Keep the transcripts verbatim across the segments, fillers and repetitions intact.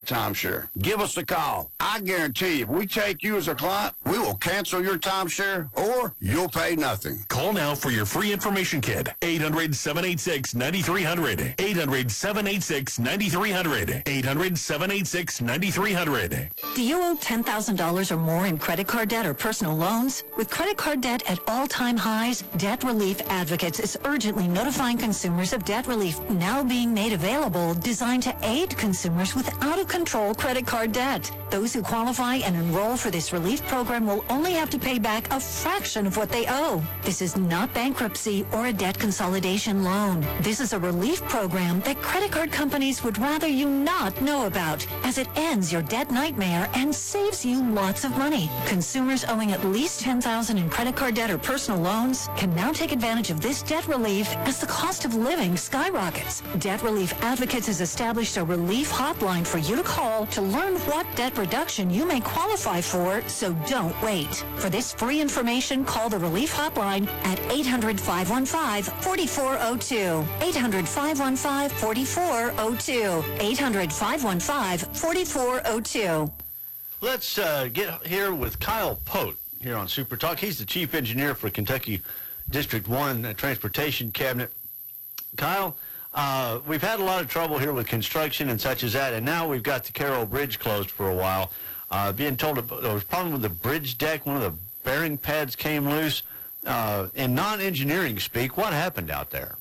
timeshare. Give us a call. I guarantee you, if we take you as a client, we will cancel your timeshare or you'll pay nothing. Call now for your free information kit. eight hundred, seven eight six, nine three zero zero. eight hundred, seven eight six, nine three zero zero. eight hundred, seven eight six, nine three zero zero. Do you owe ten thousand dollars or more in credit card debt or personal loans? With credit card debt at all-time highs, Debt Relief Advocates is urgently notifying consumers of debt relief now being made available, designed to aid consumers with out-of-control credit card debt. Those who qualify and enroll for this relief program will only have to pay back a fraction of what they owe. This is not bankruptcy or a debt consolidation loan. This is a relief program that credit card companies would rather you not know about, as it ends your debt nightmare and saves you lots of money. Consumers owing at least ten thousand dollars in credit card debt or personal loans can now take advantage of this debt relief as the cost of living skyrockets. Debt Relief Advocates has established a relief hotline for you to call to learn what debt reduction you may qualify for, so don't wait. For this free information, call the relief hotline at eight hundred, five one five, four four zero two. eight hundred, five one five, four four zero two. eight hundred, five one five, four four zero two. Let's uh, get here with Kyle Pote here on Super Talk. He's the chief engineer for Kentucky District one uh, Transportation Cabinet. Kyle, uh, we've had a lot of trouble here with construction and such as that, and now we've got the Carroll Bridge closed for a while. Uh, being told there was a problem with the bridge deck. One of the bearing pads came loose. Uh, in non-engineering speak, what happened out there?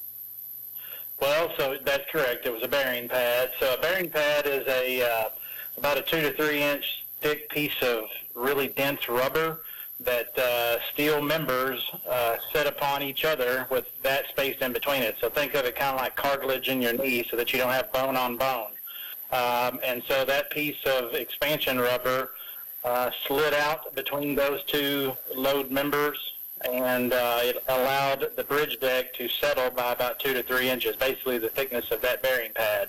Well, so that's correct. It was a bearing pad. So a bearing pad is a uh, about a two to three inch thick piece of really dense rubber that uh, steel members uh, set upon each other with that space in between it. So think of it kind of like cartilage in your knee so that you don't have bone on bone. Um, and so that piece of expansion rubber uh, slid out between those two load members, and uh, it allowed the bridge deck to settle by about two to three inches, basically the thickness of that bearing pad.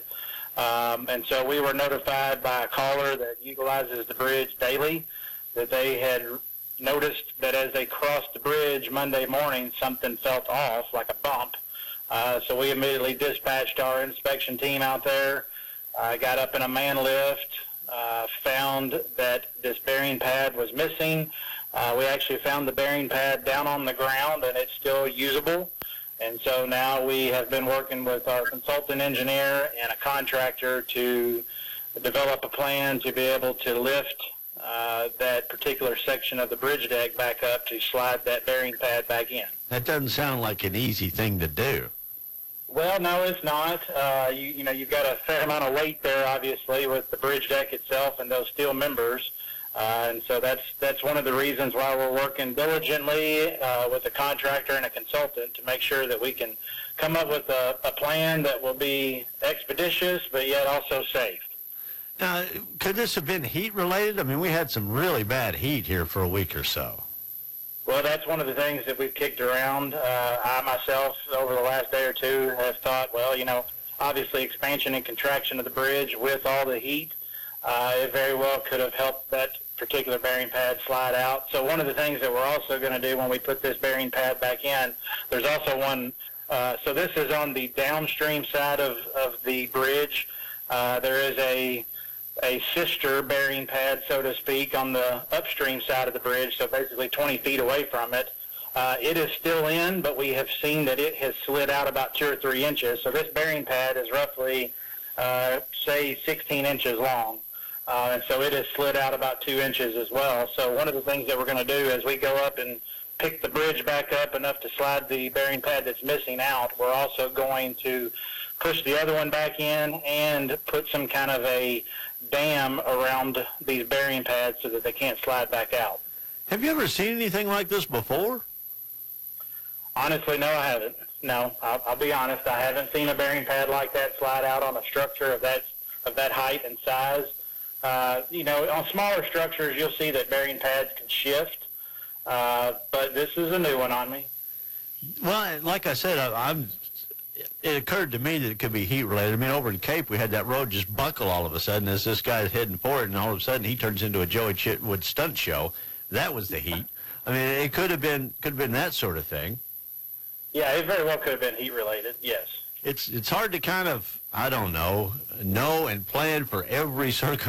Um, and so we were notified by a caller that utilizes the bridge daily that they had noticed that as they crossed the bridge Monday morning, something felt off, like a bump. Uh, so we immediately dispatched our inspection team out there, uh, got up in a man lift, uh, found that this bearing pad was missing. Uh, we actually found the bearing pad down on the ground, and it's still usable. And so now we have been working with our consultant engineer and a contractor to develop a plan to be able to lift uh, that particular section of the bridge deck back up to slide that bearing pad back in. That doesn't sound like an easy thing to do. Well, no, it's not. Uh, you, you know, you've got a fair amount of weight there, obviously, with the bridge deck itself and those steel members. Uh, and so that's that's one of the reasons why we're working diligently uh, with a contractor and a consultant to make sure that we can come up with a, a plan that will be expeditious but yet also safe. Now, could this have been heat-related? I mean, we had some really bad heat here for a week or so. Well, that's one of the things that we've kicked around. Uh, I myself, over the last day or two, have thought, well, you know, obviously expansion and contraction of the bridge with all the heat, uh, it very well could have helped that particular bearing pad slide out. So one of the things that we're also going to do when we put this bearing pad back in, there's also one, uh, so this is on the downstream side of, of the bridge. Uh, there is a a sister bearing pad, so to speak, on the upstream side of the bridge, so basically twenty feet away from it. Uh, it is still in, but we have seen that it has slid out about two or three inches. So this bearing pad is roughly, uh, say, sixteen inches long. Uh, and so it has slid out about two inches as well. So one of the things that we're going to do as we go up and pick the bridge back up enough to slide the bearing pad that's missing out, we're also going to push the other one back in and put some kind of a dam around these bearing pads so that they can't slide back out. Have you ever seen anything like this before? Honestly, no, I haven't. No, I'll, I'll be honest. I haven't seen a bearing pad like that slide out on a structure of that of that height and size. Uh, you know, on smaller structures, you'll see that bearing pads can shift, uh, but this is a new one on me. Well, like I said, I, I'm. It occurred to me that it could be heat-related. I mean, over in Cape, we had that road just buckle all of a sudden as this guy's heading for it, and all of a sudden he turns into a Joey Chitwood stunt show. That was the heat. I mean, it could have been could have been that sort of thing. Yeah, it very well could have been heat-related, yes. It's it's hard to kind of, I don't know, know and plan for every circumstance.